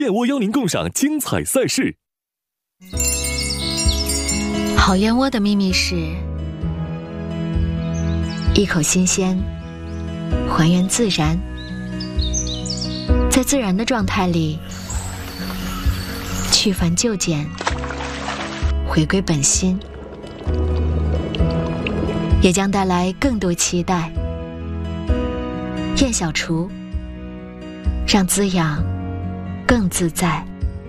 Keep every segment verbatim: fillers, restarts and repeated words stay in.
燕窝邀您共赏精彩赛事。 好燕窝的秘密是一口新鲜，还原自然，在自然的状态里去繁就简，回归本心，也将带来更多期待。燕小厨，让滋养更自在。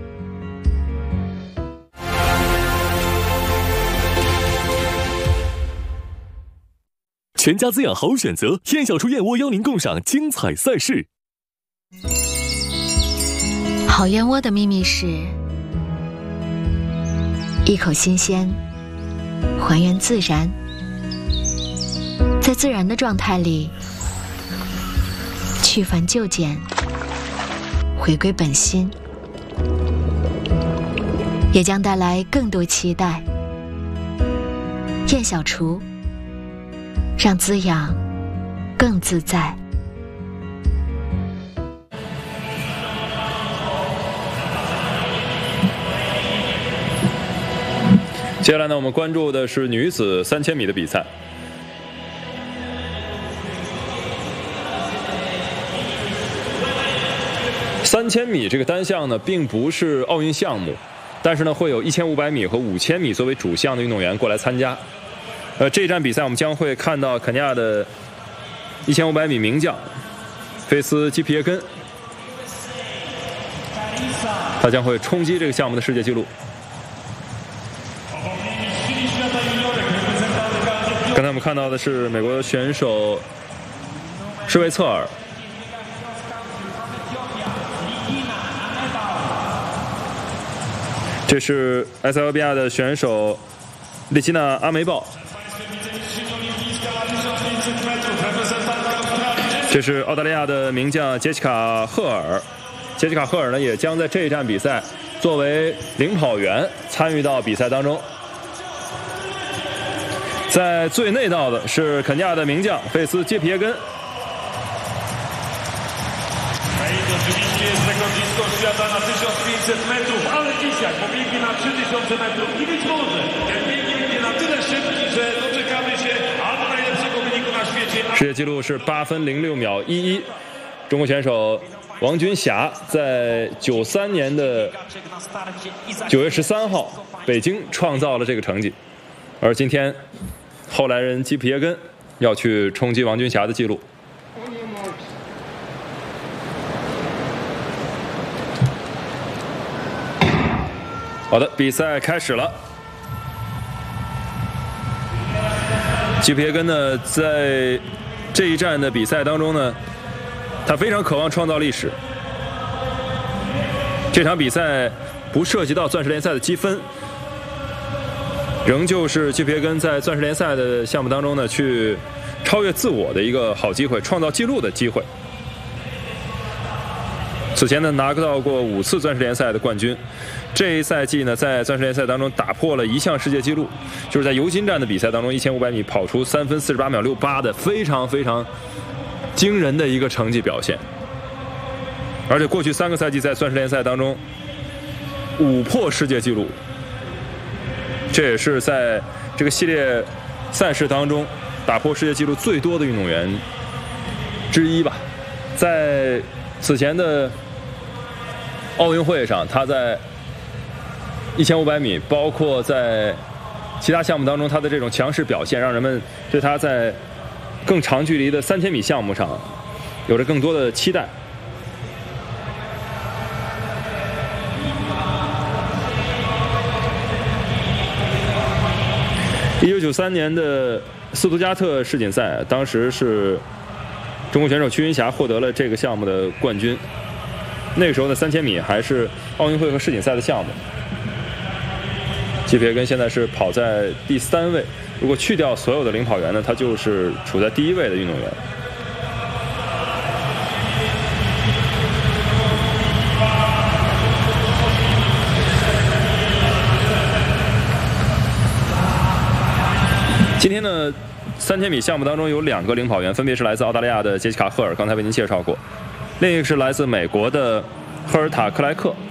全家滋养好选择，燕小厨燕窝邀您共赏精彩赛事。 好燕窝的秘密是一口新鲜，还原自然，在自然的状态里去繁就简，回归本心，也将带来更多期待。燕小厨，让滋养更自在。 接下来呢，我们关注的是女子三千米的比赛。三千米这个单项呢，并不是奥运项目，但是呢，会有一千五百米和五千米作为主项的运动员过来参加。呃，这一站比赛我们将会看到肯尼亚的一千五百米名将菲斯基皮耶根，他将会冲击这个项目的世界纪录。刚才我们看到的是美国选手施维策尔，这是埃塞俄比亚的选手利基娜阿梅鲍，这是澳大利亚的名将杰西卡赫尔。杰西卡赫尔呢，也将在这一站比赛作为领跑员参与到比赛当中。在最内道的是肯尼亚的名将费斯基皮耶根。世界纪录是八分零六秒一一。中国选手王军霞在九三年的九月十三号北京创造了这个成绩，而今天后来人基皮耶根要去冲击王军霞的纪录。好的，比赛开始了。基皮耶根呢，在这一站的比赛当中呢，他非常渴望创造历史。这场比赛不涉及到钻石联赛的积分，仍旧是基皮耶根在钻石联赛的项目当中呢，去超越自我的一个好机会，创造纪录的机会。此前呢，拿到过五次钻石联赛的冠军。这一赛季呢，在钻石联赛当中打破了一项世界纪录，就是在尤金站的比赛当中，一千五百米跑出三分四十八秒六八的非常非常惊人的一个成绩表现。而且过去三个赛季在钻石联赛当中五破世界纪录，这也是在这个系列赛事当中打破世界纪录最多的运动员之一吧。在此前的奥运会上，他在一千五百米，包括在其他项目当中，他的这种强势表现，让人们对他在更长距离的三千米项目上有着更多的期待。一九九三年的斯图加特世锦赛，当时是中国选手屈云霞获得了这个项目的冠军。那个时候的三千米还是奥运会和世锦赛的项目。基皮耶根现在是跑在第三位，如果去掉所有的领跑员呢，他就是处在第一位的运动员。今天呢，三千米项目当中有两个领跑员，分别是来自澳大利亚的杰西卡·赫尔，刚才为您介绍过；另一个是来自美国的赫尔塔克莱克。